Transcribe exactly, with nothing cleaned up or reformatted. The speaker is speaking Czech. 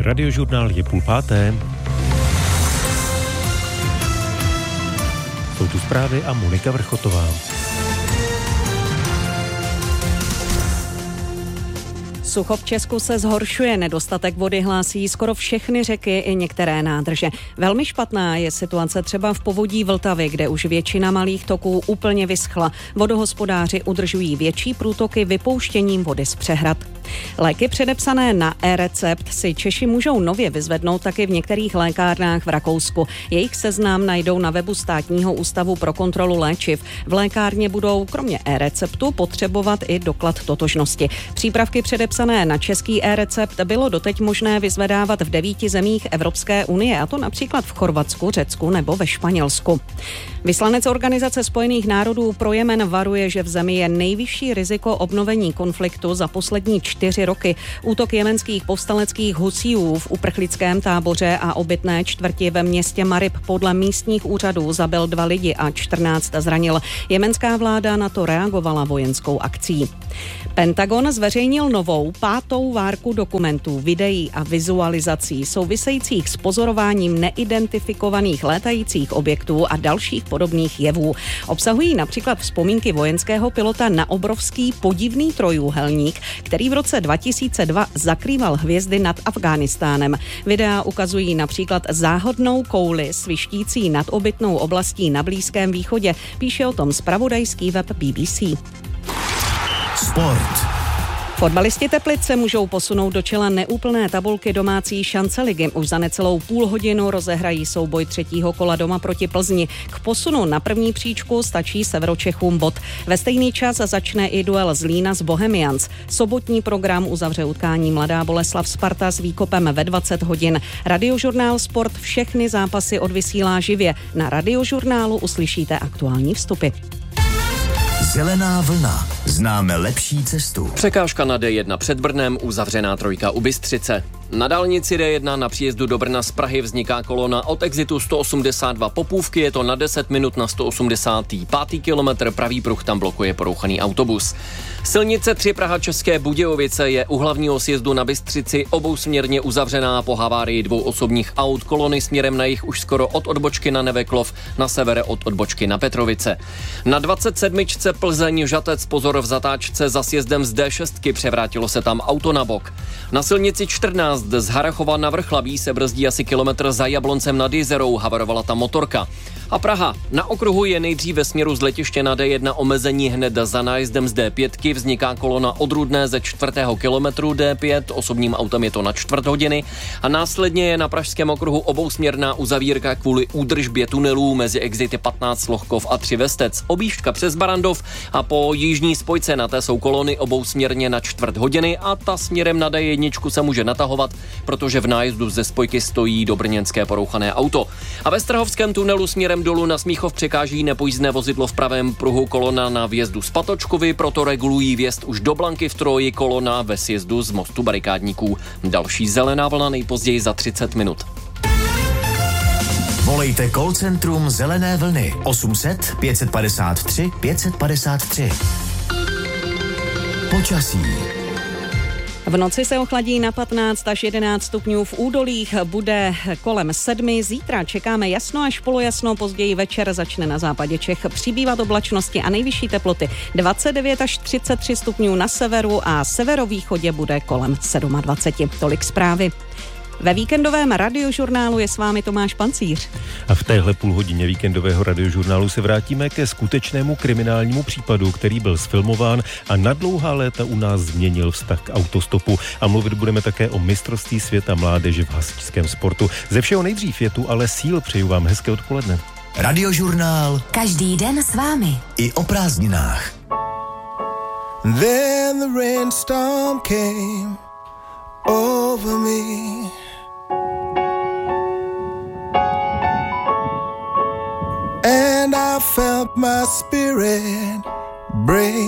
Radiožurnál je půl páté. Jsou tu zprávy a Monika Vrchotová. Sucho v Česku se zhoršuje, nedostatek vody hlásí skoro všechny řeky i některé nádrže. Velmi špatná je situace třeba v povodí Vltavy, kde už většina malých toků úplně vyschla. Vodohospodáři udržují větší průtoky vypouštěním vody z přehrad. Léky předepsané na e-recept si Češi můžou nově vyzvednout taky v některých lékárnách v Rakousku. Jejich seznam najdou na webu Státního ústavu pro kontrolu léčiv. V lékárně budou kromě e-receptu potřebovat i doklad totožnosti. Přípravky předepsané na český e-recept bylo doteď možné vyzvedávat v devíti zemích Evropské unie, a to například v Chorvatsku, Řecku nebo ve Španělsku. Vyslanec Organizace spojených národů pro Jemen varuje, že v zemi je nejvyšší riziko obnovení konfliktu za poslední čtyři roky. Útok jemenských povstaleckých husíů v uprchlickém táboře a obytné čtvrti ve městě Marib podle místních úřadů zabil dva lidi a čtrnáct zranil. Jemenská vláda na to reagovala vojenskou akcí. Pentagon zveřejnil novou pátou várku dokumentů, videí a vizualizací souvisejících s pozorováním neidentifikovaných létajících objektů a dalších podobných jevů. Obsahují například vzpomínky vojenského pilota na obrovský podivný trojúhelník, který v roce dva tisíce dva zakrýval hvězdy nad Afghánistánem. Videa ukazují například záhodnou kouli svištící nad obytnou oblastí na Blízkém východě. Píše o tom zpravodajský web B B C. Sport. Fotbalisti Teplic se můžou posunout do čela neúplné tabulky domácí šance ligy. Už za necelou půl hodinu rozehrají souboj třetího kola doma proti Plzni. K posunu na první příčku stačí Severočechům bod. Ve stejný čas začne i duel Zlína s Bohemians. Sobotní program uzavře utkání Mladá Boleslav Sparta s výkopem ve dvacet hodin. Radiožurnál Sport všechny zápasy odvysílá živě. Na Radiožurnálu uslyšíte aktuální vstupy. Zelená vlna. Známe lepší cestu. Překážka na D jedna před Brnem, uzavřená trojka u Bystřice. Na dálnici D jedna na příjezdu do Brna z Prahy vzniká kolona od exitu sto osmdesát dva Popůvky, je to na deset minut na sto osmdesátý pátý kilometr, pravý pruh tam blokuje porouchaný autobus. Silnice tři Praha České Budějovice je u hlavního sjezdu na Bystřici obousměrně uzavřená po havárii dvou osobních aut. Kolony směrem na jih už skoro od odbočky na Neveklov, na severe od odbočky na Petrovice. Na dvacet sedm Plzeň Žatec, pozor v zatáčce za sjezdem z D šest, převrátilo se tam auto na bok. Na silnici čtrnáct z Harachova na Vrchlabí se brzdí asi kilometr za Jabloncem nad Jizerou, havarovala tam motorka. A Praha. Na okruhu je nejdřív ve směru z letiště na D jedna omezení hned za nájezdem z D pět, vzniká kolona od Rudné ze čtvrtého kilometru D pět, osobním autem je to na čtvrt hodiny a následně je na pražském okruhu obousměrná uzavírka kvůli údržbě tunelů mezi exity patnáct Lohkov a tři Vestec. Objížďka přes Barandov a po jižní spojce na té jsou kolony obousměrně na čtvrt hodiny a ta směrem na D jedna se může natahovat, protože v nájezdu ze spojky stojí do brněnské porouchané auto. A ve Strahovském tunelu směrem dolů na Smíchov překáží nepojízdné vozidlo v pravém pruhu, kolona na vjezdu z Patočkovy, proto regulují vjezd už do Blanky v Troji, kolona ve sjezdu z mostu barikádníků. Další zelená vlna nejpozději za třicet minut. Volejte call centrum Zelené vlny osm set pět padesát tři pět padesát tři. Počasí. V noci se ochladí na patnáct až jedenáct stupňů, v údolích bude kolem sedmi. Zítra čekáme jasno až polojasno, později večer začne na západě Čech přibývat oblačnosti a nejvyšší teploty dvacet devět až třicet tři stupňů na severu a severovýchodě bude kolem dvacet sedm. Tolik zprávy. Ve víkendovém radiožurnálu je s vámi Tomáš Pancíř. A v téhle půlhodině víkendového radiožurnálu se vrátíme ke skutečnému kriminálnímu případu, který byl sfilmován a na dlouhá léta u nás změnil vztah k autostopu. A mluvit budeme také o mistrovství světa mládeže v hasičském sportu. Ze všeho nejdřív je tu ale síl, přeju vám hezké odpoledne. Radiožurnál. Každý den s vámi. I o prázdninách. Then the rainstorm came over me. And I felt my spirit break.